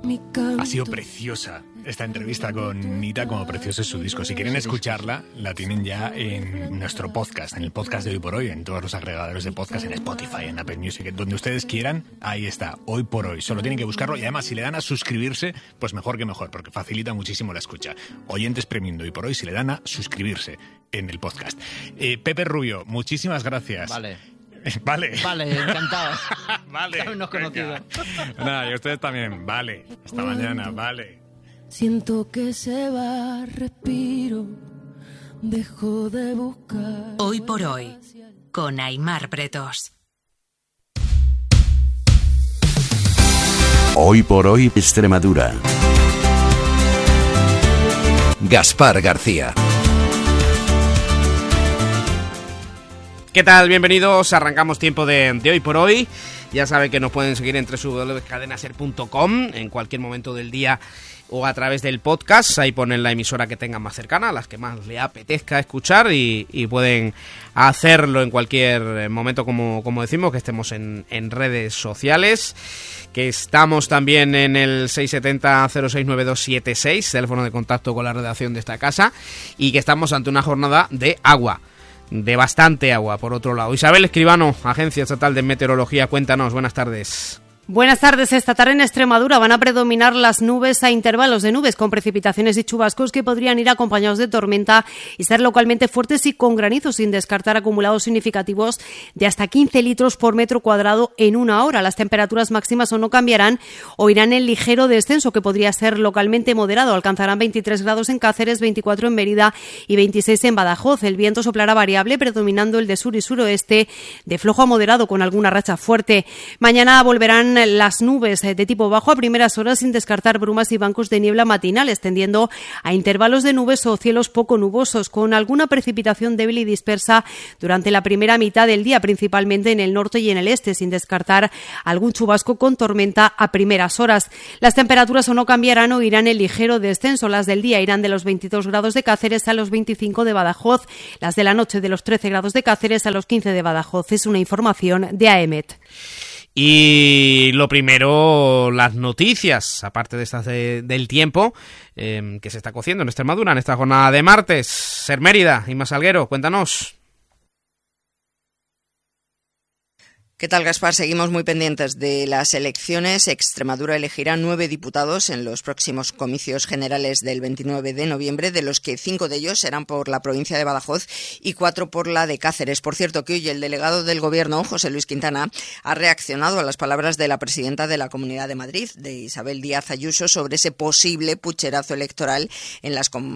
Ha sido preciosa esta entrevista con Nita, como precioso es su disco. Si quieren escucharla, la tienen ya en nuestro podcast, en el podcast de Hoy por Hoy, en todos los agregadores de podcast, en Spotify, en Apple Music, donde ustedes quieran. Ahí está, Hoy por Hoy. Solo tienen que buscarlo y además si le dan a suscribirse, pues mejor que mejor, porque facilita muchísimo la escucha. Oyentes premium de Hoy por Hoy, si le dan a suscribirse en el podcast. Pepe Rubio, muchísimas gracias. Vale, encantado. Vale. Habernos conocido. Nada, y ustedes también. Vale. Hasta mañana. Vale. Siento que se va, respiro, dejo de buscar. Hoy por Hoy, con Aimar Bretos. Hoy por Hoy, Extremadura. Gaspar García. ¿Qué tal? Bienvenidos. Arrancamos tiempo de Hoy por Hoy. Ya saben que nos pueden seguir en www.cadenaser.com en cualquier momento del día o a través del podcast. Ahí ponen la emisora que tengan más cercana, las que más le apetezca escuchar y pueden hacerlo en cualquier momento, como decimos, que estemos en redes sociales, que estamos también en el 670-069276, teléfono de contacto con la redacción de esta casa, y que estamos ante una jornada de agua. De bastante agua, por otro lado. Isabel Escribano, Agencia Estatal de Meteorología, cuéntanos, buenas tardes. Buenas tardes. Esta tarde en Extremadura van a predominar las nubes a intervalos de nubes con precipitaciones y chubascos que podrían ir acompañados de tormenta y ser localmente fuertes y con granizo, sin descartar acumulados significativos de hasta 15 litros por metro cuadrado en una hora. Las temperaturas máximas o no cambiarán o irán en ligero descenso, que podría ser localmente moderado. Alcanzarán 23 grados en Cáceres, 24 en Mérida y 26 en Badajoz. El viento soplará variable, predominando el de sur y suroeste, de flojo a moderado con alguna racha fuerte. Mañana volverán las nubes de tipo bajo a primeras horas, sin descartar brumas y bancos de niebla matinales, tendiendo a intervalos de nubes o cielos poco nubosos, con alguna precipitación débil y dispersa durante la primera mitad del día, principalmente en el norte y en el este, sin descartar algún chubasco con tormenta a primeras horas. Las temperaturas o no cambiarán o irán en ligero descenso. Las del día irán de los 22 grados de Cáceres a los 25 de Badajoz, las de la noche de los 13 grados de Cáceres a los 15 de Badajoz. Es una información de AEMET. Y lo primero, las noticias, aparte de estas del tiempo, que se está cociendo en Extremadura en esta jornada de martes. Ser Mérida, Inma Salguero, cuéntanos. ¿Qué tal, Gaspar? Seguimos muy pendientes de las elecciones. Extremadura elegirá 9 diputados en los próximos comicios generales del 29 de noviembre, de los que 5 de ellos serán por la provincia de Badajoz y 4 por la de Cáceres. Por cierto, que hoy el delegado del Gobierno, José Luis Quintana, ha reaccionado a las palabras de la presidenta de la Comunidad de Madrid, de Isabel Díaz Ayuso, sobre ese posible pucherazo electoral en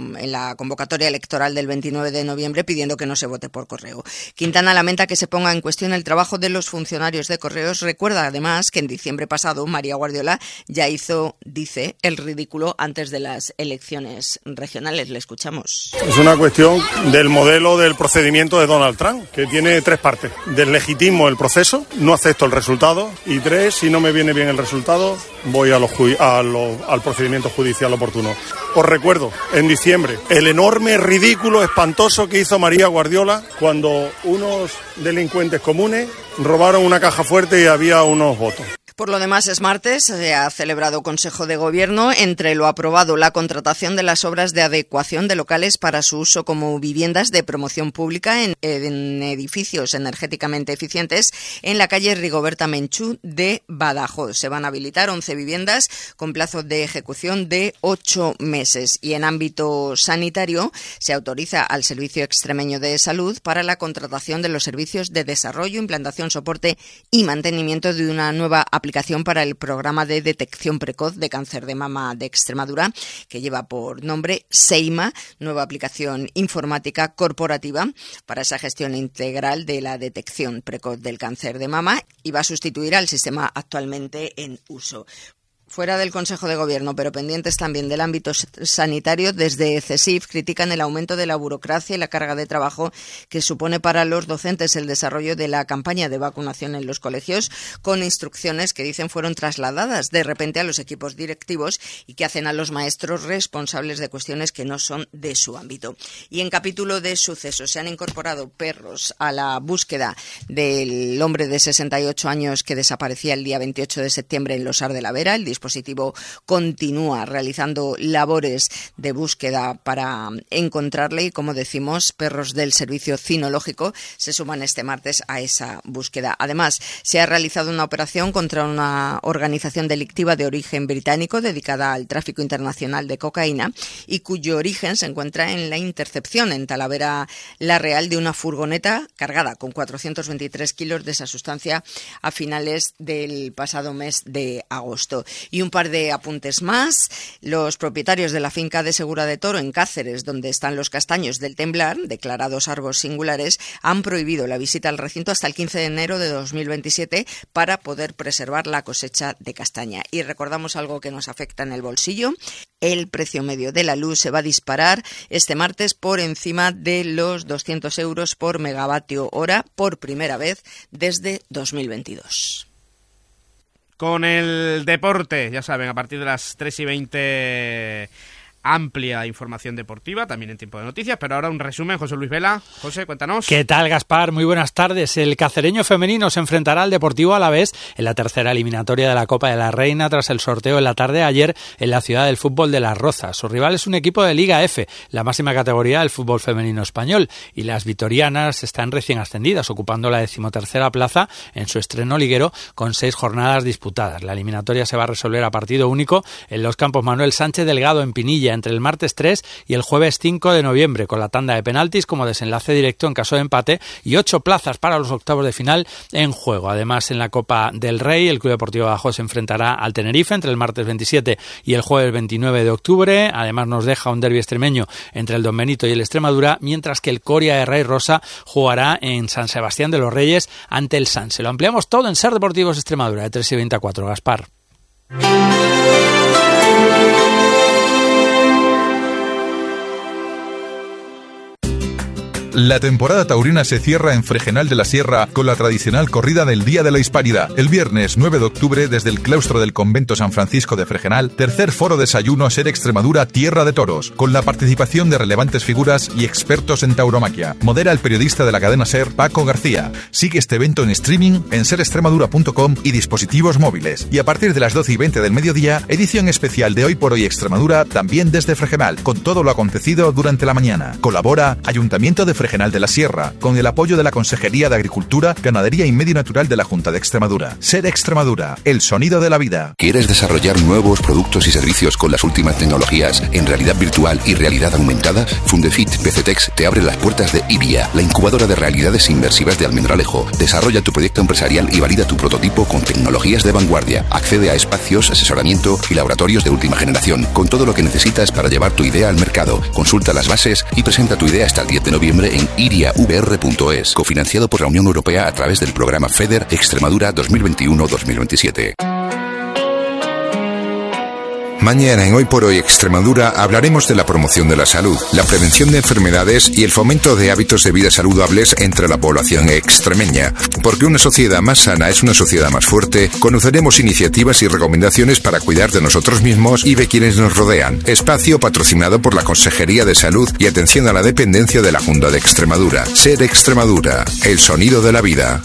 la convocatoria electoral del 29 de noviembre, pidiendo que no se vote por correo. Quintana lamenta que se ponga en cuestión el trabajo de los funcionarios de Correos. Recuerda además que en diciembre pasado María Guardiola ya hizo, dice, el ridículo antes de las elecciones regionales. Le escuchamos. Es una cuestión del modelo del procedimiento de Donald Trump, que tiene 3 partes. Deslegitimo el proceso, no acepto el resultado, y 3, si no me viene bien el resultado, voy al procedimiento judicial oportuno. Os recuerdo, en diciembre, el enorme ridículo espantoso que hizo María Guardiola cuando unos delincuentes comunes robaron una caja fuerte y había unos votos. Por lo demás, es martes, se ha celebrado Consejo de Gobierno. Entre lo aprobado, la contratación de las obras de adecuación de locales para su uso como viviendas de promoción pública en edificios energéticamente eficientes en la calle Rigoberta Menchú de Badajoz. Se van a habilitar 11 viviendas con plazo de ejecución de 8 meses. Y en ámbito sanitario, se autoriza al Servicio Extremeño de Salud para la contratación de los servicios de desarrollo, implantación, soporte y mantenimiento de una nueva aplicación para el programa de detección precoz de cáncer de mama de Extremadura, que lleva por nombre SEIMA, nueva aplicación informática corporativa para esa gestión integral de la detección precoz del cáncer de mama, y va a sustituir al sistema actualmente en uso. Fuera del Consejo de Gobierno, pero pendientes también del ámbito sanitario, desde CESIF critican el aumento de la burocracia y la carga de trabajo que supone para los docentes el desarrollo de la campaña de vacunación en los colegios, con instrucciones que dicen fueron trasladadas de repente a los equipos directivos y que hacen a los maestros responsables de cuestiones que no son de su ámbito. Y en capítulo de sucesos, se han incorporado perros a la búsqueda del hombre de 68 años que desaparecía el día 28 de septiembre en Losar de la Vera. El dispositivo continúa realizando labores de búsqueda para encontrarle y, como decimos, perros del Servicio Cinológico se suman este martes a esa búsqueda. Además, se ha realizado una operación contra una organización delictiva de origen británico dedicada al tráfico internacional de cocaína y cuyo origen se encuentra en la intercepción en Talavera la Real de una furgoneta cargada con 423 kilos de esa sustancia a finales del pasado mes de agosto. Y un par de apuntes más. Los propietarios de la finca de Segura de Toro en Cáceres, donde están los castaños del Temblar, declarados árbol singulares, han prohibido la visita al recinto hasta el 15 de enero de 2027 para poder preservar la cosecha de castaña. Y recordamos algo que nos afecta en el bolsillo. El precio medio de la luz se va a disparar este martes por encima de los 200 euros por megavatio hora por primera vez desde 2022. Con el deporte, ya saben, a partir de las 3:20 amplia información deportiva, también en tiempo de noticias, pero ahora un resumen, José Luis Vela. José, cuéntanos. ¿Qué tal, Gaspar? Muy buenas tardes. El cacereño femenino se enfrentará al Deportivo Alavés en la tercera eliminatoria de la Copa de la Reina tras el sorteo en la tarde de ayer en la ciudad del fútbol de Las Rozas. Su rival es un equipo de Liga F, la máxima categoría del fútbol femenino español, y las vitorianas están recién ascendidas, ocupando la 13ª plaza en su estreno liguero con 6 jornadas disputadas. La eliminatoria se va a resolver a partido único en los campos Manuel Sánchez Delgado en Pinilla entre el martes 3 y el jueves 5 de noviembre, con la tanda de penaltis como desenlace directo en caso de empate y 8 plazas para los octavos de final en juego. Además, en la Copa del Rey, el Club Deportivo Badajoz se enfrentará al Tenerife entre el martes 27 y el jueves 29 de octubre. Además, nos deja un derbi extremeño entre el Don Benito y el Extremadura, mientras que el Coria de Rey Rosa jugará en San Sebastián de los Reyes ante el Sanse. Lo ampliamos todo en SER Deportivos Extremadura de 3:20 a 4. Gaspar. La temporada taurina se cierra en Fregenal de la Sierra con la tradicional corrida del Día de la Hispanidad. El viernes 9 de octubre, desde el claustro del Convento San Francisco de Fregenal, tercer foro desayuno SER Extremadura Tierra de Toros, con la participación de relevantes figuras y expertos en tauromaquia. Modera el periodista de la cadena SER, Paco García. Sigue este evento en streaming en serextremadura.com y dispositivos móviles. Y a partir de las 12:20 del mediodía, edición especial de Hoy por Hoy Extremadura, también desde Fregenal, con todo lo acontecido durante la mañana. Colabora Ayuntamiento de Fregenal de la Sierra, con el apoyo de la Consejería de Agricultura, Ganadería y Medio Natural de la Junta de Extremadura. SER Extremadura, el sonido de la vida. ¿Quieres desarrollar nuevos productos y servicios con las últimas tecnologías en realidad virtual y realidad aumentada? Fundefit PCTex te abre las puertas de IBIA, la incubadora de realidades inmersivas de Almendralejo. Desarrolla tu proyecto empresarial y valida tu prototipo con tecnologías de vanguardia. Accede a espacios, asesoramiento y laboratorios de última generación, con todo lo que necesitas para llevar tu idea al mercado. Consulta las bases y presenta tu idea hasta el 10 de noviembre en iriavr.es, cofinanciado por la Unión Europea a través del programa FEDER Extremadura 2021-2027. Mañana en Hoy por Hoy Extremadura hablaremos de la promoción de la salud, la prevención de enfermedades y el fomento de hábitos de vida saludables entre la población extremeña. Porque una sociedad más sana es una sociedad más fuerte, conoceremos iniciativas y recomendaciones para cuidar de nosotros mismos y de quienes nos rodean. Espacio patrocinado por la Consejería de Salud y Atención a la Dependencia de la Junta de Extremadura. SER Extremadura, el sonido de la vida.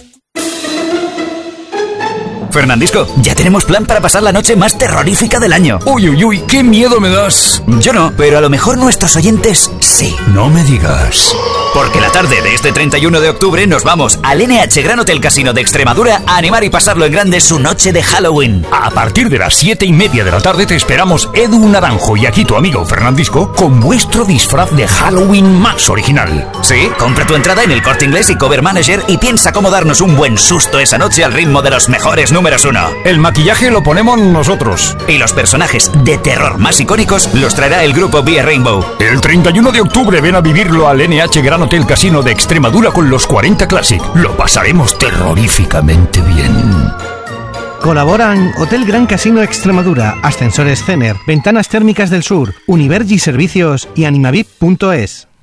Fernandisco, ya tenemos plan para pasar la noche más terrorífica del año. Uy, uy, uy, qué miedo me das. Yo no, pero a lo mejor nuestros oyentes sí. No me digas. Porque la tarde de este 31 de octubre nos vamos al NH Gran Hotel Casino de Extremadura a animar y pasarlo en grande su noche de Halloween. A partir de las 7:30 de la tarde te esperamos Edu Naranjo y aquí tu amigo Fernandisco con vuestro disfraz de Halloween más original. Sí, compra tu entrada en el Corte Inglés y Cover Manager y piensa cómo darnos un buen susto esa noche al ritmo de los mejores números 1. El maquillaje lo ponemos nosotros. Y los personajes de terror más icónicos los traerá el grupo Vía Rainbow. El 31 de octubre ven a vivirlo al NH Gran Hotel Casino de Extremadura con los 40 Classic. Lo pasaremos terroríficamente bien. Colaboran Hotel Gran Casino Extremadura, Ascensores Cener, Ventanas Térmicas del Sur, Univergi Servicios y Animavip.es.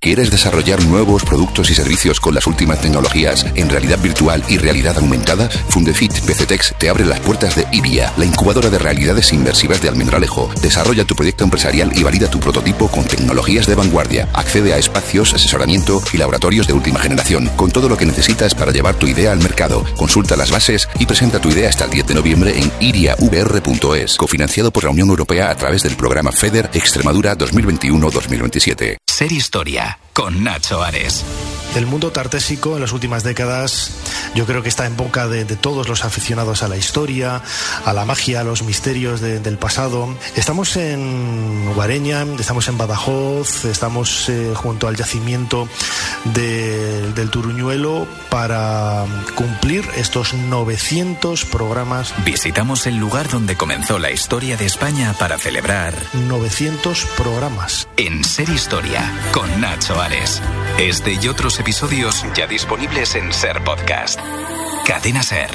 ¿Quieres desarrollar nuevos productos y servicios con las últimas tecnologías en realidad virtual y realidad aumentada? Fundefit PCTex te abre las puertas de IBIA, la incubadora de realidades inmersivas de Almendralejo. Desarrolla tu proyecto empresarial y valida tu prototipo con tecnologías de vanguardia. Accede a espacios, asesoramiento y laboratorios de última generación, con todo lo que necesitas para llevar tu idea al mercado. Consulta las bases y presenta tu idea hasta el 10 de noviembre en iriavr.es, cofinanciado por la Unión Europea a través del programa FEDER Extremadura 2021-2027. Ser Historia, con Nacho Ares. El mundo tartésico en las últimas décadas yo creo que está en boca de todos los aficionados a la historia, a la magia, a los misterios del pasado. Estamos en Guareña, estamos en Badajoz, estamos junto al yacimiento del Turuñuelo para cumplir estos 900 programas. Visitamos el lugar donde comenzó la historia de España para celebrar 900 programas. En Ser Historia, con Nacho Ares. Este y otros episodios ya disponibles en Ser Podcast. Cadena Ser.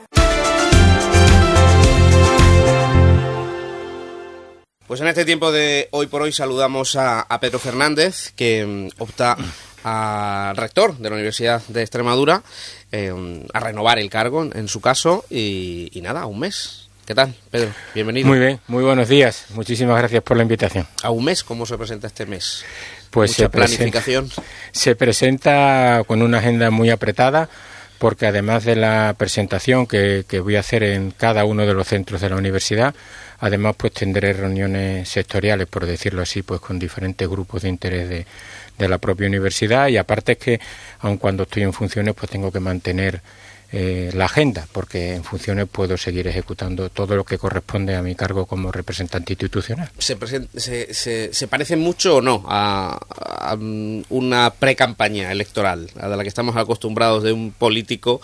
Pues en este tiempo de Hoy por Hoy saludamos a Pedro Fernández, que opta a rector de la Universidad de Extremadura, a renovar el cargo en su caso, y nada, un mes. ¿Qué tal, Pedro? Bienvenido. Muy bien, muy buenos días. Muchísimas gracias por la invitación. A un mes, ¿cómo se presenta este mes? Pues mucha planificación. Se presenta con una agenda muy apretada, porque además de la presentación que voy a hacer en cada uno de los centros de la universidad, además pues tendré reuniones sectoriales, por decirlo así, pues con diferentes grupos de interés de la propia universidad, y aparte es que aun cuando estoy en funciones pues tengo que mantener la agenda, porque en funciones puedo seguir ejecutando todo lo que corresponde a mi cargo como representante institucional. ¿Se parece mucho o no a una pre-campaña electoral, a la que estamos acostumbrados de un político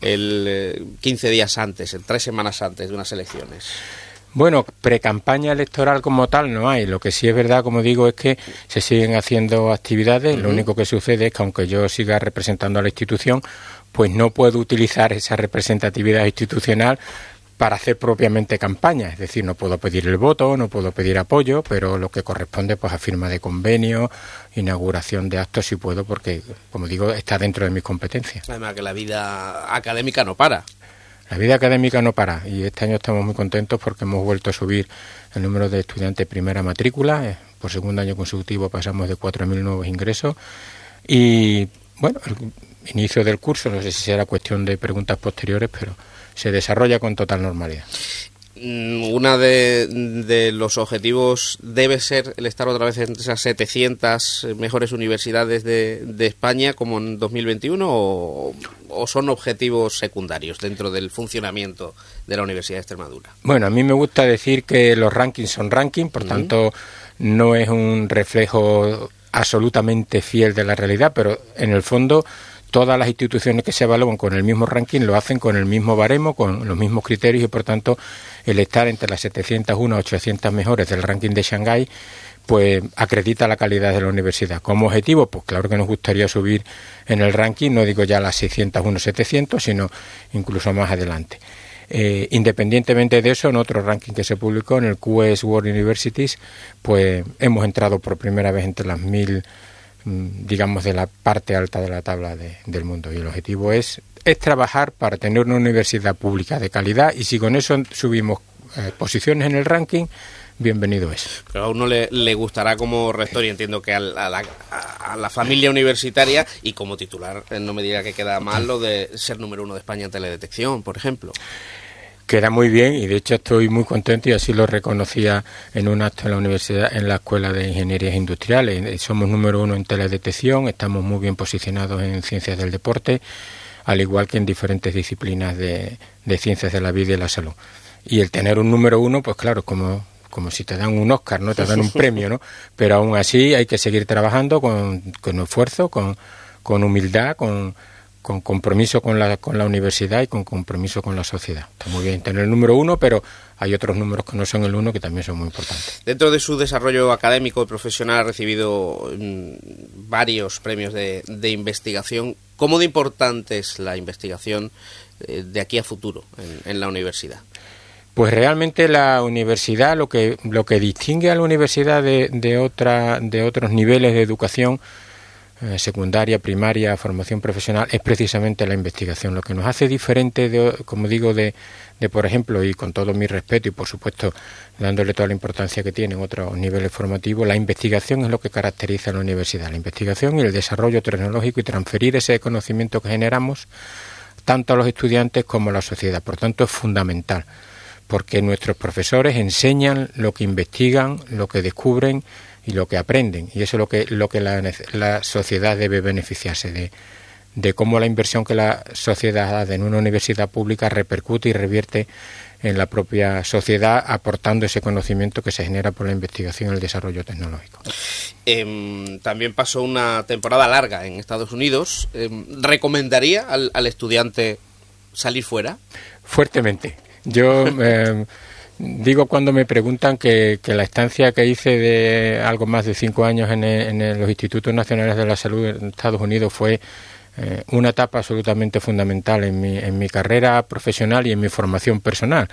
15 días antes, 3 semanas antes de unas elecciones? Bueno, pre-campaña electoral como tal no hay. Lo que sí es verdad, como digo, es que se siguen haciendo actividades. Lo único que sucede es que aunque yo siga representando a la institución, pues no puedo utilizar esa representatividad institucional para hacer propiamente campaña. Es decir, no puedo pedir el voto, no puedo pedir apoyo, pero lo que corresponde pues a firma de convenio, inauguración de actos sí puedo, porque, como digo, está dentro de mis competencias. Además que la vida académica no para. La vida académica no para, y este año estamos muy contentos porque hemos vuelto a subir el número de estudiantes primera matrícula. Por segundo año consecutivo pasamos de 4.000 nuevos ingresos, y bueno, el inicio del curso, no sé si será cuestión de preguntas posteriores, pero se desarrolla con total normalidad. Una de los objetivos debe ser el estar otra vez entre esas 700 mejores universidades de España como en 2021, o son objetivos secundarios dentro del funcionamiento de la Universidad de Extremadura. Bueno, a mí me gusta decir que los rankings son rankings, por tanto no es un reflejo absolutamente fiel de la realidad, pero en el fondo todas las instituciones que se evalúan con el mismo ranking lo hacen con el mismo baremo, con los mismos criterios, y por tanto el estar entre las 701 a 800 mejores del ranking de Shanghái pues acredita la calidad de la universidad. Como objetivo, pues claro que nos gustaría subir en el ranking, no digo ya las 601 700, sino incluso más adelante. Independientemente de eso, en otro ranking que se publicó, en el QS World Universities, pues hemos entrado por primera vez entre las 1000, digamos, de la parte alta de la tabla del mundo, y el objetivo es trabajar para tener una universidad pública de calidad, y si con eso subimos posiciones en el ranking, bienvenido es. Pero a uno le gustará como rector, y entiendo que a la familia universitaria, y como titular no me diga que queda mal lo de ser número 1 de España en teledetección, por ejemplo. Queda muy bien, y de hecho estoy muy contento, y así lo reconocía en un acto en la universidad, en la Escuela de Ingenierías Industriales. Somos número 1 en teledetección, estamos muy bien posicionados en ciencias del deporte, al igual que en diferentes disciplinas de ciencias de la vida y la salud. Y el tener un número 1, pues claro, como si te dan un Oscar, ¿no? Te dan un premio, ¿no? Pero aún así hay que seguir trabajando con esfuerzo, con humildad, con compromiso con la universidad y con compromiso con la sociedad. Está muy bien tener el número 1, pero hay otros números que no son el 1 que también son muy importantes. Dentro de su desarrollo académico y profesional ha recibido varios premios de investigación. ¿Cómo de importante es la investigación de aquí a futuro en la universidad? Pues realmente la universidad, lo que distingue a la universidad de otros niveles de educación, secundaria, primaria, formación profesional, es precisamente la investigación. Lo que nos hace diferente, como digo, de por ejemplo, y con todo mi respeto y por supuesto dándole toda la importancia que tiene en otros niveles formativos, la investigación es lo que caracteriza a la universidad. La investigación y el desarrollo tecnológico y transferir ese conocimiento que generamos tanto a los estudiantes como a la sociedad. Por tanto, es fundamental, porque nuestros profesores enseñan lo que investigan, lo que descubren y lo que aprenden, y eso es lo que la sociedad debe beneficiarse de cómo la inversión que la sociedad hace en una universidad pública repercute y revierte en la propia sociedad, aportando ese conocimiento que se genera por la investigación y el desarrollo tecnológico. También pasó una temporada larga en Estados Unidos. ¿Recomendaría al estudiante salir fuera? Fuertemente. Yo digo cuando me preguntan que la estancia que hice de algo más de 5 años en los Institutos Nacionales de la Salud en Estados Unidos fue una etapa absolutamente fundamental en mi carrera profesional y en mi formación personal.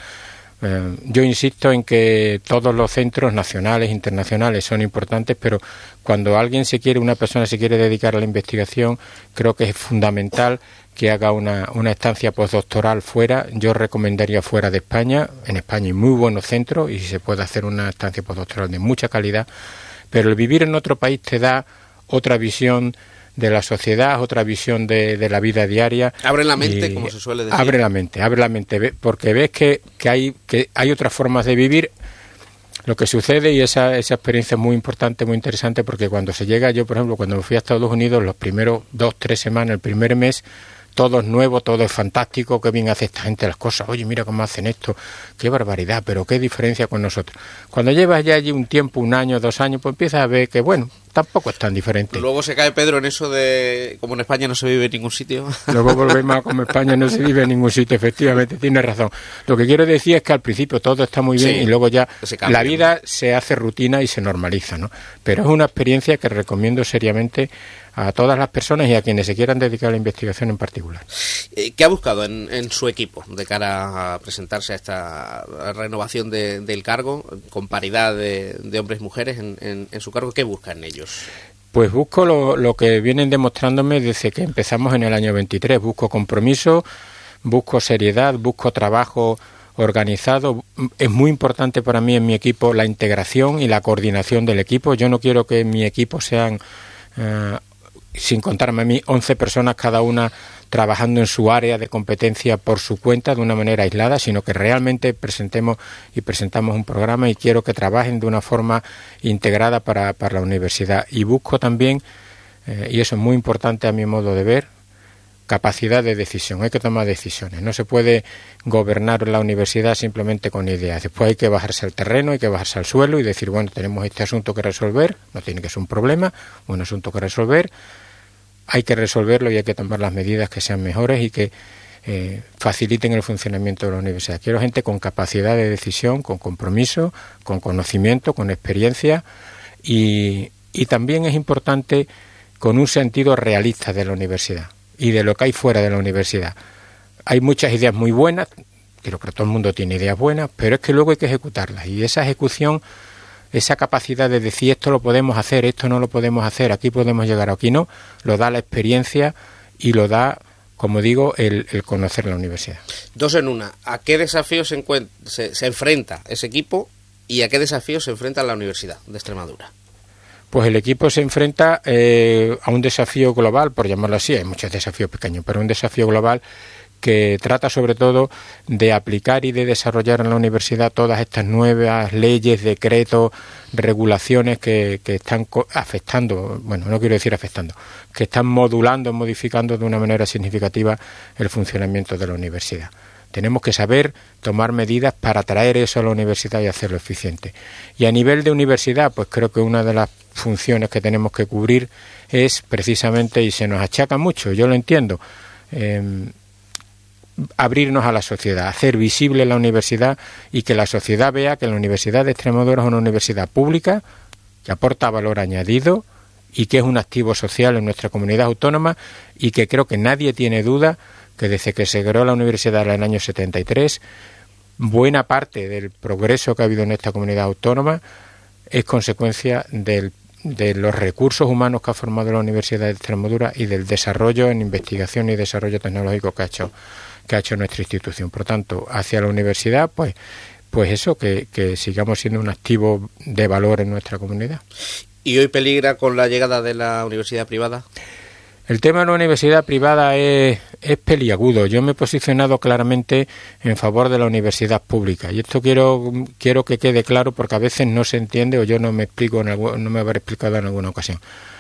Yo insisto en que todos los centros nacionales, internacionales son importantes, pero cuando una persona se quiere dedicar a la investigación, creo que es fundamental que haga una estancia postdoctoral fuera. Yo recomendaría fuera de España. En España hay muy buenos centros y se puede hacer una estancia postdoctoral de mucha calidad, pero el vivir en otro país te da otra visión de la sociedad, otra visión de la vida diaria. Abre la mente, como se suele decir. Abre la mente, porque ves que hay otras formas de vivir. Lo que sucede, y esa experiencia es muy importante, muy interesante, porque cuando se llega, yo por ejemplo, cuando me fui a Estados Unidos, los primeros 2-3 semanas, el primer mes, todo es nuevo, todo es fantástico, qué bien hace esta gente las cosas, oye, mira cómo hacen esto, qué barbaridad, pero qué diferencia con nosotros. Cuando llevas ya allí un tiempo, 1 año, 2 años, pues empiezas a ver que, bueno, tampoco es tan diferente. Luego se cae Pedro en eso de como en España no se vive en ningún sitio. Luego volvemos a como España no se vive en ningún sitio, efectivamente, tienes razón. Lo que quiero decir es que al principio todo está muy bien, sí, y luego ya la vida se hace rutina y se normaliza, ¿no? Pero es una experiencia que recomiendo seriamente a todas las personas y a quienes se quieran dedicar a la investigación en particular. ¿Qué ha buscado en su equipo de cara a presentarse a esta renovación del cargo, con paridad de hombres y mujeres en su cargo? ¿Qué buscan ellos? Pues busco lo que vienen demostrándome desde que empezamos en el año 23. Busco compromiso, busco seriedad, busco trabajo organizado. Es muy importante para mí en mi equipo la integración y la coordinación del equipo. Yo no quiero que mi equipo sean, sin contarme a mí, 11 personas cada una trabajando en su área de competencia por su cuenta de una manera aislada, sino que realmente presentamos un programa y quiero que trabajen de una forma integrada para la universidad. Y busco también, y eso es muy importante a mi modo de ver, capacidad de decisión. Hay que tomar decisiones. No se puede gobernar la universidad simplemente con ideas. Después hay que bajarse al terreno, hay que bajarse al suelo y decir, bueno, tenemos este asunto que resolver, no tiene que ser un problema, un asunto que resolver, hay que resolverlo y hay que tomar las medidas que sean mejores y que faciliten el funcionamiento de la universidad. Quiero gente con capacidad de decisión, con compromiso, con conocimiento, con experiencia y también es importante con un sentido realista de la universidad y de lo que hay fuera de la universidad. Hay muchas ideas muy buenas, creo que todo el mundo tiene ideas buenas, pero es que luego hay que ejecutarlas y esa ejecución, esa capacidad de decir esto lo podemos hacer, esto no lo podemos hacer, aquí podemos llegar, aquí no, lo da la experiencia y lo da, como digo, el conocer la universidad. 2 en 1. ¿A qué desafíos se enfrenta ese equipo y a qué desafíos se enfrenta la Universidad de Extremadura? Pues el equipo se enfrenta a un desafío global, por llamarlo así, hay muchos desafíos pequeños, pero un desafío global que trata sobre todo de aplicar y de desarrollar en la universidad todas estas nuevas leyes, decretos, regulaciones que están afectando, bueno, no quiero decir afectando, que están modulando, modificando de una manera significativa el funcionamiento de la universidad. Tenemos que saber tomar medidas para traer eso a la universidad y hacerlo eficiente. Y a nivel de universidad, pues creo que una de las funciones que tenemos que cubrir es precisamente, y se nos achaca mucho, yo lo entiendo, abrirnos a la sociedad, hacer visible la universidad y que la sociedad vea que la Universidad de Extremadura es una universidad pública que aporta valor añadido y que es un activo social en nuestra comunidad autónoma y que creo que nadie tiene duda que desde que se creó la universidad en el año 73, buena parte del progreso que ha habido en esta comunidad autónoma es consecuencia del de los recursos humanos que ha formado la Universidad de Extremadura y del desarrollo en investigación y desarrollo tecnológico que ha hecho nuestra institución. Por tanto, hacia la universidad, pues eso, que sigamos siendo un activo de valor en nuestra comunidad. ¿Y hoy peligra con la llegada de la universidad privada? El tema de la universidad privada es peliagudo. Yo me he posicionado claramente en favor de la universidad pública y esto quiero que quede claro, porque a veces no se entiende o yo no me habré explicado en alguna ocasión.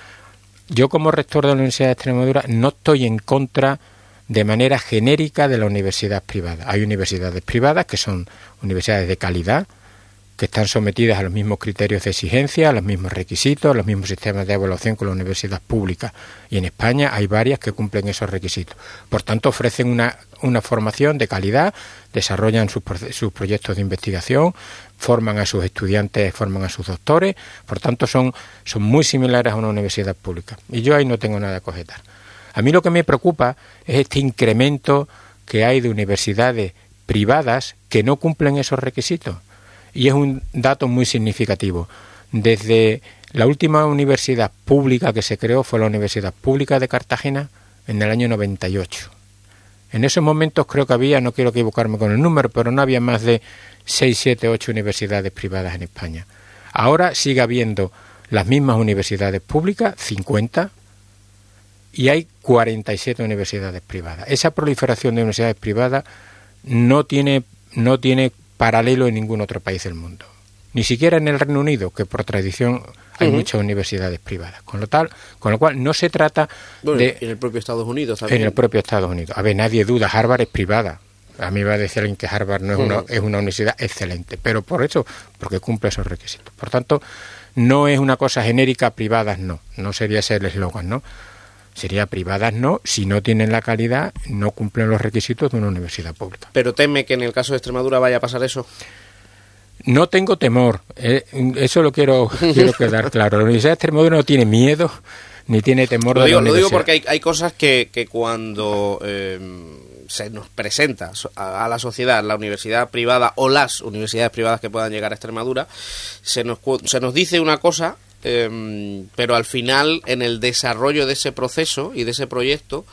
Yo, como rector de la Universidad de Extremadura, no estoy en contra de manera genérica de la universidad privada. Hay universidades privadas que son universidades de calidad, que están sometidas a los mismos criterios de exigencia, a los mismos requisitos, a los mismos sistemas de evaluación que la universidad pública. Y en España hay varias que cumplen esos requisitos. Por tanto, ofrecen una formación de calidad, desarrollan sus proyectos de investigación, forman a sus estudiantes, forman a sus doctores. Por tanto, son muy similares a una universidad pública. Y yo ahí no tengo nada que objetar. A mí lo que me preocupa es este incremento que hay de universidades privadas que no cumplen esos requisitos. Y es un dato muy significativo. Desde la última universidad pública que se creó fue la Universidad Pública de Cartagena en el año 98. En esos momentos creo que había, no quiero equivocarme con el número, pero no había más de 6, 7, 8 universidades privadas en España. Ahora sigue habiendo las mismas universidades públicas, 50, y hay 47 universidades privadas. Esa proliferación de universidades privadas no tiene paralelo en ningún otro país del mundo. Ni siquiera en el Reino Unido, que por tradición hay muchas universidades privadas. Con lo cual no se trata de... En el propio Estados Unidos también. En el propio Estados Unidos. A ver, nadie duda, Harvard es privada. A mí va a decir alguien que Harvard no es una universidad excelente, pero porque cumple esos requisitos. Por tanto, no es una cosa genérica, privadas no sería ese el eslogan, ¿no? Sería privadas no, si no tienen la calidad, no cumplen los requisitos de una universidad pública. ¿Pero teme que en el caso de Extremadura vaya a pasar eso? No tengo temor, eso lo quiero quedar claro. La Universidad de Extremadura no tiene miedo ni tiene temor de la universidad. Lo digo porque hay cosas que cuando se nos presenta a la sociedad la universidad privada o las universidades privadas que puedan llegar a Extremadura, se nos dice una cosa, pero al final en el desarrollo de ese proceso y de ese proyecto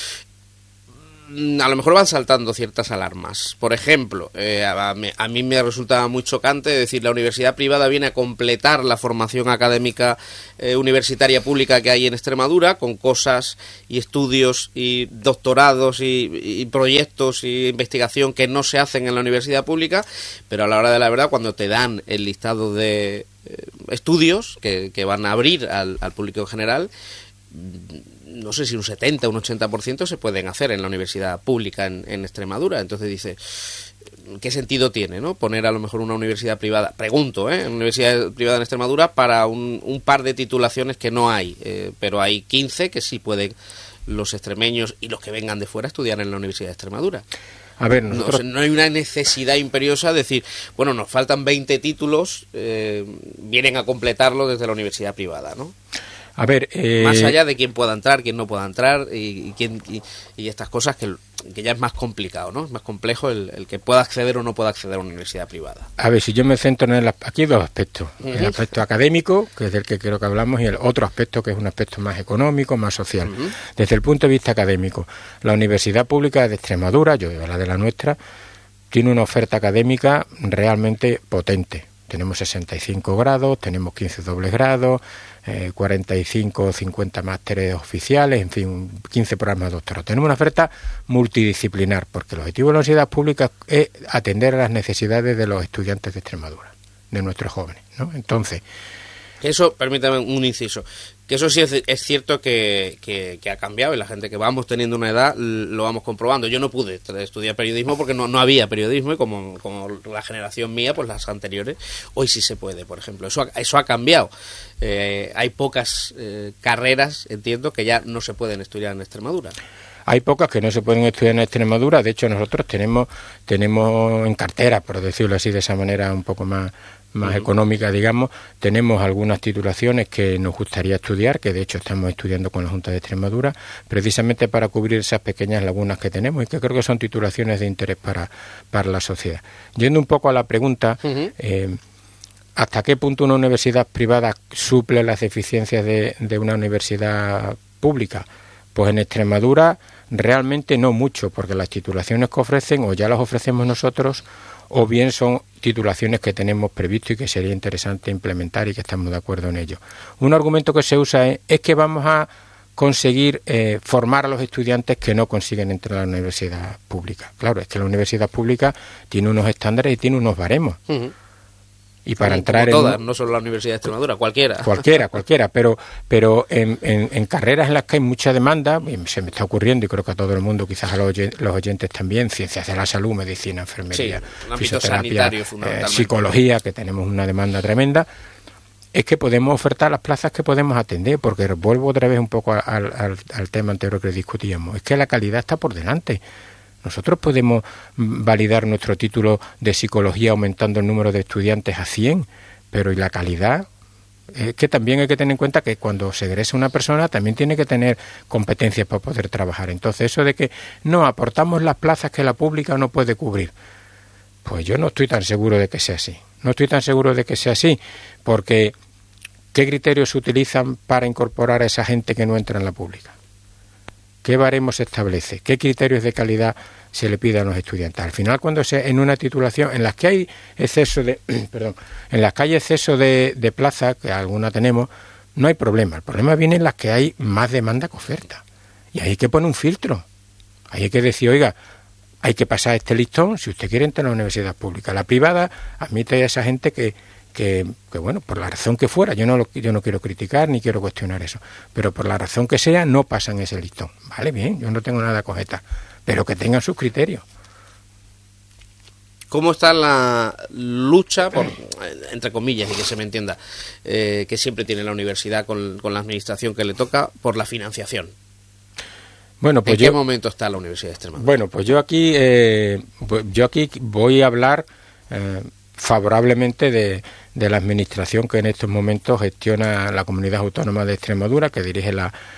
a lo mejor van saltando ciertas alarmas. Por ejemplo, a mí me resulta muy chocante decir la universidad privada viene a completar la formación académica universitaria pública que hay en Extremadura con cosas y estudios y doctorados y proyectos y investigación que no se hacen en la universidad pública, pero a la hora de la verdad, cuando te dan el listado de estudios que van a abrir al público en general, no sé si un 70 o un 80% se pueden hacer en la universidad pública en Extremadura. Entonces dice, ¿qué sentido tiene, no? Poner a lo mejor una universidad privada, pregunto, una universidad privada en Extremadura para un par de titulaciones que no hay, pero hay 15 que sí pueden los extremeños y los que vengan de fuera estudiar en la Universidad de Extremadura. A ver, nosotros... no hay una necesidad imperiosa de decir, bueno, nos faltan 20 títulos, vienen a completarlo desde la universidad privada, ¿no? A ver, más allá de quién pueda entrar, quién no pueda entrar y estas cosas que ya es más complicado, ¿no? Es más complejo el que pueda acceder o no pueda acceder a una universidad privada. A ver, si yo me centro aquí hay dos aspectos. El aspecto académico, que es del que creo que hablamos, y el otro aspecto que es un aspecto más económico, más social. Desde el punto de vista académico, la Universidad Pública de Extremadura, yo digo la de la nuestra, tiene una oferta académica realmente potente. Tenemos 65 grados, tenemos 15 dobles grados, 45 o 50 másteres oficiales, en fin, 15 programas de doctorado. Tenemos una oferta multidisciplinar, porque el objetivo de la universidad pública es atender a las necesidades de los estudiantes de Extremadura, de nuestros jóvenes, ¿no? Entonces... Eso, permítame un inciso, que eso sí es cierto que ha cambiado y la gente que vamos teniendo una edad lo vamos comprobando. Yo no pude estudiar periodismo porque no había periodismo y como la generación mía, pues las anteriores, hoy sí se puede, por ejemplo. Eso ha cambiado. Hay pocas carreras, entiendo, que ya no se pueden estudiar en Extremadura. Hay pocas que no se pueden estudiar en Extremadura. De hecho, nosotros tenemos en cartera, por decirlo así, de esa manera un poco más económica, digamos, tenemos algunas titulaciones que nos gustaría estudiar, que de hecho estamos estudiando con la Junta de Extremadura, precisamente para cubrir esas pequeñas lagunas que tenemos y que creo que son titulaciones de interés para la sociedad. Yendo un poco a la pregunta, ¿hasta qué punto una universidad privada suple las deficiencias de una universidad pública? Pues en Extremadura realmente no mucho, porque las titulaciones que ofrecen o ya las ofrecemos nosotros, o bien son titulaciones que tenemos previsto y que sería interesante implementar y que estamos de acuerdo en ello. Un argumento que se usa es que vamos a conseguir formar a los estudiantes que no consiguen entrar a la universidad pública. Claro, es que la universidad pública tiene unos estándares y tiene unos baremos. Uh-huh. Y para entrar como todas, no solo la Universidad de Extremadura, cualquiera, pero en carreras en las que hay mucha demanda, se me está ocurriendo, y creo que a todo el mundo, quizás a los oyentes también, ciencias de la salud, medicina, enfermería, fisioterapia, psicología, que tenemos una demanda tremenda, es que podemos ofertar las plazas que podemos atender, porque vuelvo otra vez un poco al tema anterior que discutíamos, es que la calidad está por delante. Nosotros podemos validar nuestro título de psicología aumentando el número de estudiantes a 100, pero ¿y la calidad? Es que también hay que tener en cuenta que cuando se egresa una persona también tiene que tener competencias para poder trabajar. Entonces eso de que no aportamos las plazas que la pública no puede cubrir, pues yo no estoy tan seguro de que sea así. No estoy tan seguro de que sea así, porque ¿qué criterios se utilizan para incorporar a esa gente que no entra en la pública? ¿Qué baremos se establece? ¿Qué criterios de calidad se le pide a los estudiantes? Al final, cuando en una titulación en las que hay exceso de de plaza, que alguna tenemos, no hay problema. El problema viene en las que hay más demanda que oferta. Y ahí hay que poner un filtro. Ahí hay que decir, oiga, hay que pasar este listón si usted quiere entrar a la universidad pública. La privada admite a esa gente que bueno, por la razón que fuera, yo no quiero criticar ni quiero cuestionar eso, pero por la razón que sea no pasan ese listón. Vale, bien, yo no tengo nada que objetar, pero que tengan sus criterios. ¿Cómo está la lucha, entre comillas, y que se me entienda, que siempre tiene la universidad con la administración que le toca, por la financiación? Bueno, pues ¿En qué momento está la Universidad de Extremadura? Bueno, pues yo aquí voy a hablar favorablemente de la administración que en estos momentos gestiona la Comunidad Autónoma de Extremadura, que dirige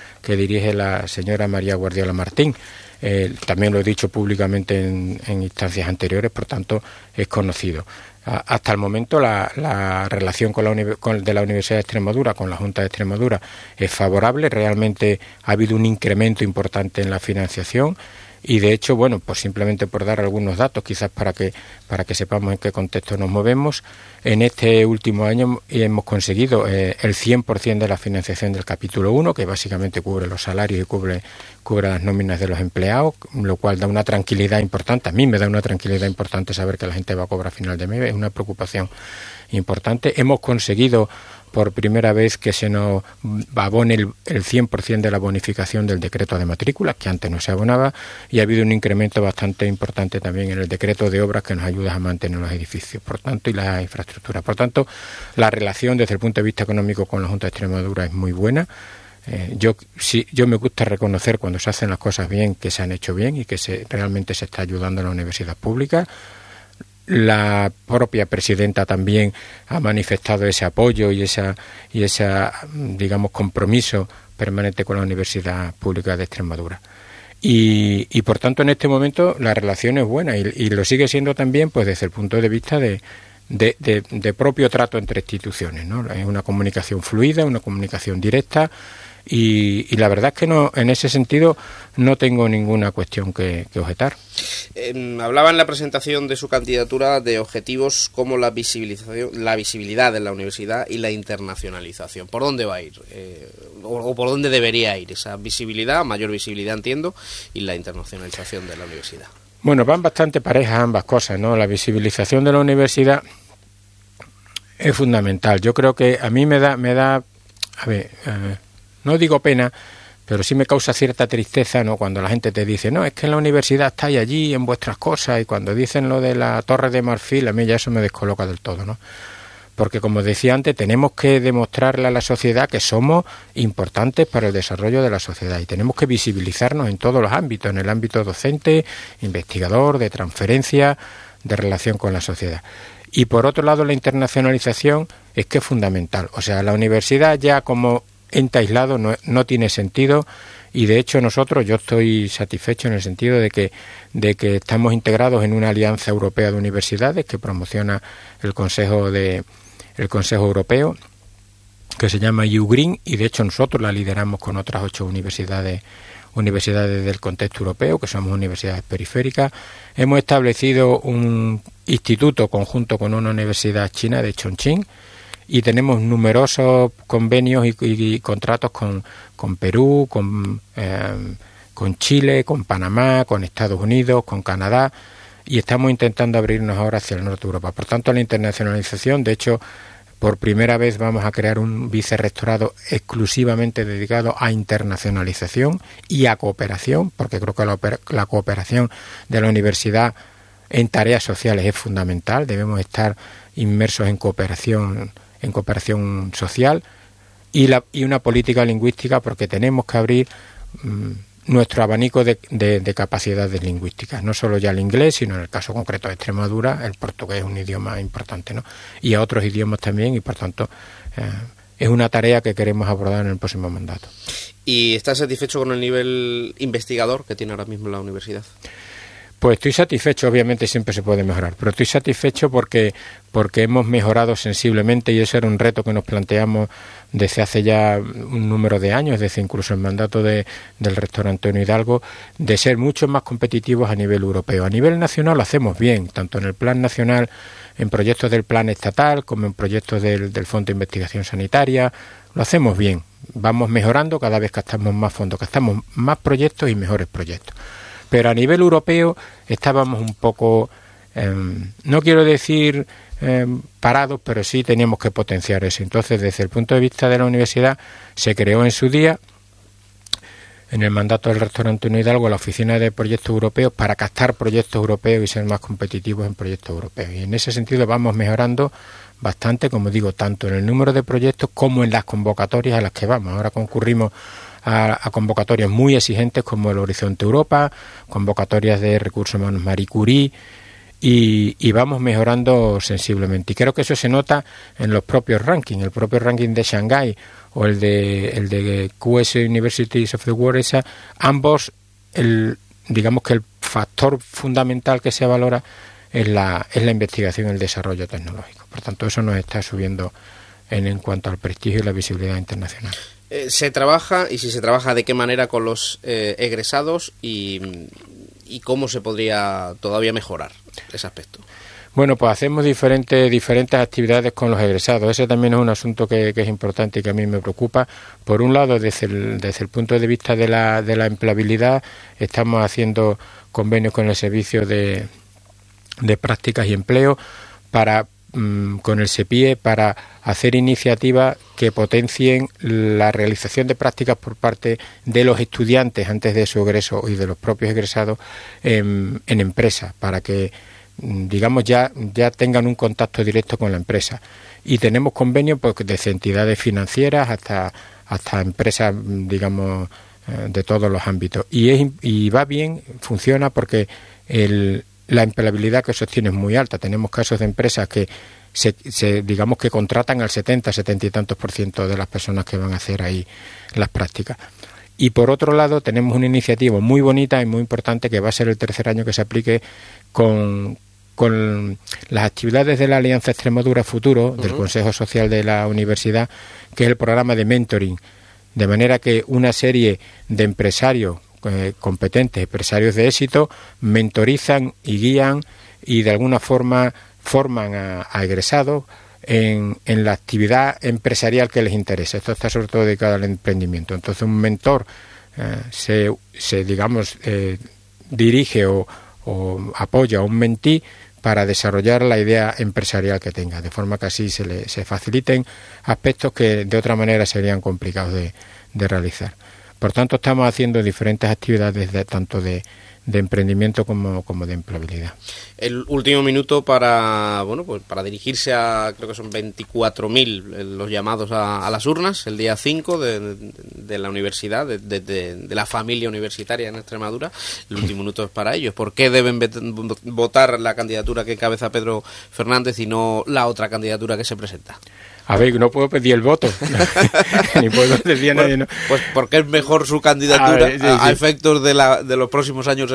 la señora María Guardiola Martín. También lo he dicho públicamente en instancias anteriores, por tanto es conocido. Hasta el momento la relación de la Universidad de Extremadura con la Junta de Extremadura es favorable. Realmente ha habido un incremento importante en la financiación. Y de hecho, bueno, pues simplemente por dar algunos datos, quizás para que sepamos en qué contexto nos movemos, en este último año hemos conseguido el 100% de la financiación del capítulo 1, que básicamente cubre los salarios y cubre las nóminas de los empleados, lo cual da una tranquilidad importante. A mí me da una tranquilidad importante saber que la gente va a cobrar a final de mes, es una preocupación importante. Hemos conseguido por primera vez que se nos abone el 100% de la bonificación del decreto de matrículas, que antes no se abonaba, y ha habido un incremento bastante importante también en el decreto de obras que nos ayuda a mantener los edificios, por tanto, y la infraestructura. Por tanto, la relación desde el punto de vista económico con la Junta de Extremadura es muy buena. Yo me gusta reconocer cuando se hacen las cosas bien, que se han hecho bien y que realmente se está ayudando a la universidad pública. La propia presidenta también ha manifestado ese apoyo y esa digamos, compromiso permanente con la Universidad Pública de Extremadura. Y por tanto, en este momento la relación es buena y lo sigue siendo también, pues desde el punto de vista de propio trato entre instituciones, ¿no? Es una comunicación fluida, una comunicación directa. Y la verdad es que no, en ese sentido no tengo ninguna cuestión que objetar. Hablaba en la presentación de su candidatura de objetivos como la visibilidad de la universidad y la internacionalización. ¿Por dónde va a ir? ¿O por dónde debería ir esa visibilidad, mayor visibilidad entiendo, y la internacionalización de la universidad? Bueno, van bastante parejas ambas cosas, ¿no? La visibilización de la universidad es fundamental. Yo creo que a mí me da no digo pena, pero sí me causa cierta tristeza, ¿no? Cuando la gente te dice, no, es que en la universidad estáis allí en vuestras cosas, y cuando dicen lo de la Torre de Marfil, a mí ya eso me descoloca del todo, ¿no? Porque, como decía antes, tenemos que demostrarle a la sociedad que somos importantes para el desarrollo de la sociedad y tenemos que visibilizarnos en todos los ámbitos, en el ámbito docente, investigador, de transferencia, de relación con la sociedad. Y por otro lado, la internacionalización es que es fundamental. O sea, la universidad ya como ente aislado no tiene sentido, y de hecho yo estoy satisfecho en el sentido de que estamos integrados en una alianza europea de universidades que promociona el Consejo de el Consejo Europeo, que se llama U-Green, y de hecho nosotros la lideramos con otras 8 universidades del contexto europeo, que somos universidades periféricas. Hemos establecido un instituto conjunto con una universidad china de Chongqing, y tenemos numerosos convenios y contratos con Perú, con Chile, con Panamá, con Estados Unidos, con Canadá, y estamos intentando abrirnos ahora hacia el norte de Europa. Por tanto, la internacionalización, de hecho, por primera vez vamos a crear un vicerrectorado exclusivamente dedicado a internacionalización y a cooperación, porque creo que la cooperación de la universidad en tareas sociales es fundamental. Debemos estar inmersos en cooperación social, y una política lingüística, porque tenemos que abrir nuestro abanico de capacidades lingüísticas, no solo ya el inglés, sino en el caso concreto de Extremadura, el portugués es un idioma importante, ¿no? Y a otros idiomas también, y por tanto es una tarea que queremos abordar en el próximo mandato. ¿Y estás satisfecho con el nivel investigador que tiene ahora mismo la universidad? Pues estoy satisfecho, obviamente siempre se puede mejorar, pero estoy satisfecho porque hemos mejorado sensiblemente, y eso era un reto que nos planteamos desde hace ya un número de años, desde incluso el mandato del rector Antonio Hidalgo, de ser mucho más competitivos a nivel europeo. A nivel nacional lo hacemos bien, tanto en el plan nacional, en proyectos del plan estatal, como en proyectos del Fondo de Investigación Sanitaria, lo hacemos bien. Vamos mejorando cada vez que gastamos más fondos, gastamos más proyectos y mejores proyectos. Pero a nivel europeo estábamos un poco, no quiero decir parados, pero sí teníamos que potenciar eso. Entonces, desde el punto de vista de la universidad, se creó en su día, en el mandato del rector Antonio Hidalgo, la Oficina de Proyectos Europeos, para captar proyectos europeos y ser más competitivos en proyectos europeos. Y en ese sentido vamos mejorando bastante, como digo, tanto en el número de proyectos como en las convocatorias a las que vamos. Ahora concurrimos a convocatorias muy exigentes como el Horizonte Europa, convocatorias de recursos humanos Marie Curie, y vamos mejorando sensiblemente. Y creo que eso se nota en los propios rankings, el propio ranking de Shanghái o el de QS Universities of the World, ambos, digamos que el factor fundamental que se valora es la investigación y el desarrollo tecnológico. Por tanto, eso nos está subiendo en cuanto al prestigio y la visibilidad internacional. ¿Se trabaja, y si se trabaja, de qué manera con los egresados y cómo se podría todavía mejorar ese aspecto? Bueno, pues hacemos diferentes actividades con los egresados. Ese también es un asunto que es importante y que a mí me preocupa. Por un lado, desde el punto de vista de la empleabilidad, estamos haciendo convenios con el Servicio de Prácticas y Empleo con el SEPIE para hacer iniciativas que potencien la realización de prácticas por parte de los estudiantes antes de su egreso y de los propios egresados en empresas, para que, digamos, ya tengan un contacto directo con la empresa. Y tenemos convenios pues, desde entidades financieras hasta empresas, digamos, de todos los ámbitos. Y va bien, funciona, porque la empleabilidad que sostiene es muy alta. Tenemos casos de empresas que digamos que contratan al 70 y tantos % de las personas que van a hacer ahí las prácticas. Y por otro lado, tenemos una iniciativa muy bonita y muy importante, que va a ser el tercer año que se aplique con las actividades de la Alianza Extremadura Futuro, del Consejo Social de la Universidad, que es el programa de mentoring, de manera que una serie de empresarios competentes, empresarios de éxito, mentorizan y guían y de alguna forma forman a egresados en la actividad empresarial que les interesa. Esto está sobre todo dedicado al emprendimiento. Entonces un mentor se dirige o apoya a un mentí para desarrollar la idea empresarial que tenga, de forma que así se faciliten aspectos que de otra manera serían complicados de realizar. Por tanto, estamos haciendo diferentes actividades tanto de emprendimiento como de empleabilidad. El último minuto para dirigirse a, creo que son 24.000 los llamados a las urnas el día 5 de la universidad, de la familia universitaria en Extremadura. El último minuto es para ellos. ¿Por qué deben votar la candidatura que encabeza Pedro Fernández y no la otra candidatura que se presenta? A ver, no puedo pedir el voto, ni puedo decir a nadie, ¿no? Pues porque es mejor su candidatura a efectos de los próximos años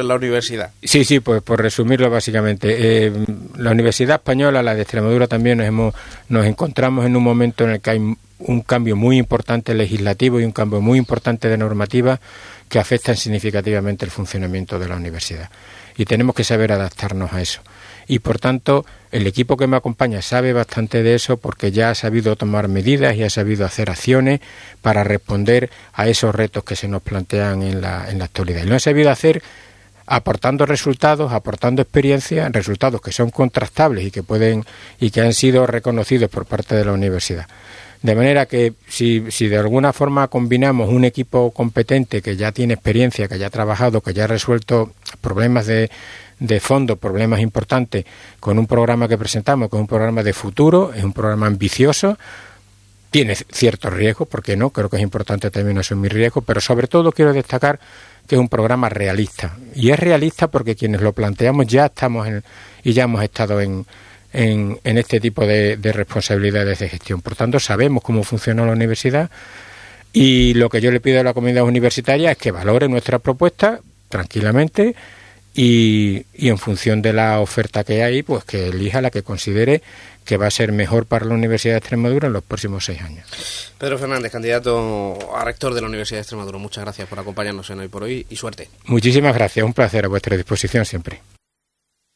en la universidad. Sí, pues por resumirlo básicamente, la Universidad Española, la de Extremadura también, nos encontramos en un momento en el que hay un cambio muy importante legislativo y un cambio muy importante de normativa que afectan significativamente el funcionamiento de la universidad. Y tenemos que saber adaptarnos a eso. Y por tanto, el equipo que me acompaña sabe bastante de eso porque ya ha sabido tomar medidas y ha sabido hacer acciones para responder a esos retos que se nos plantean en la actualidad. Y lo ha sabido hacer aportando resultados, aportando experiencia, resultados que son contrastables y que han sido reconocidos por parte de la universidad. De manera que si de alguna forma combinamos un equipo competente que ya tiene experiencia, que ya ha trabajado, que ya ha resuelto problemas de fondo, problemas importantes, con un programa que presentamos, con un programa de futuro, es un programa ambicioso, tiene ciertos riesgos, ¿por qué no? Creo que es importante también asumir riesgos, pero sobre todo quiero destacar que es un programa realista. Y es realista porque quienes lo planteamos ya estamos y ya hemos estado en este tipo de responsabilidades de gestión. Por tanto, sabemos cómo funciona la universidad y lo que yo le pido a la comunidad universitaria es que valore nuestra propuesta tranquilamente y en función de la oferta que hay, pues que elija la que considere que va a ser mejor para la Universidad de Extremadura en los próximos 6 años. Pedro Fernández, candidato a rector de la Universidad de Extremadura, muchas gracias por acompañarnos en Hoy por Hoy y suerte. Muchísimas gracias, un placer, a vuestra disposición siempre.